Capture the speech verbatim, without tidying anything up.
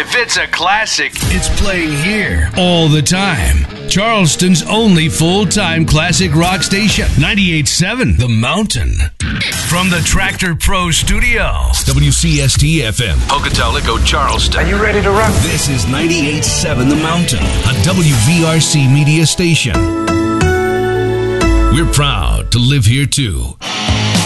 If it's a classic, it's playing here all the time. Charleston's only full-time classic rock station, ninety-eight point seven The Mountain. From the Tractor Pro Studio, W C S T F M, Pocatello, Charleston. Are you ready to rock? This is ninety-eight point seven The Mountain, a W V R C media station. We're proud to live here too.